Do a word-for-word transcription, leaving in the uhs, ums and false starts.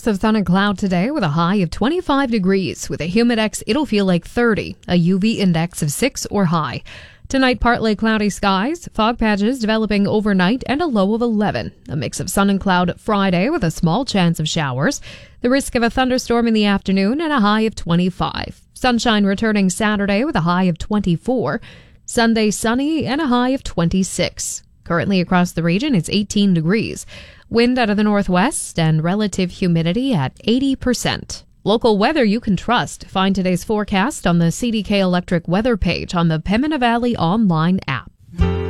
mix of sun and cloud today with a high of twenty-five degrees. With a humidex, it'll feel like thirty, a U V index of six or high. Tonight, partly cloudy skies, fog patches developing overnight, and a low of eleven. A mix of sun and cloud Friday with a small chance of showers. The risk of a thunderstorm in the afternoon and a high of twenty-five. Sunshine returning Saturday with a high of twenty-four. Sunday sunny and a high of twenty-six. Currently across the region, it's eighteen degrees. Wind out of the northwest and relative humidity at eighty percent. Local weather you can trust. Find today's forecast on the C D K Electric weather page on the Pembina Valley online app.